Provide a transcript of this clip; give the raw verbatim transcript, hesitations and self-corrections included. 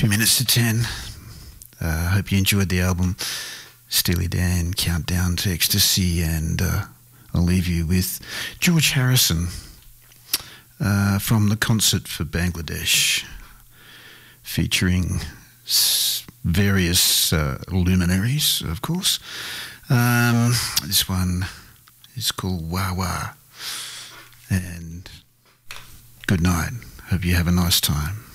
Two minutes to ten. I uh, hope you enjoyed the album Steely Dan, Countdown to Ecstasy, and uh, I'll leave you with George Harrison uh, from the Concert for Bangladesh, featuring s- various uh, luminaries, of course. Um, this one is called Wah Wah. And good night. Hope you have a nice time.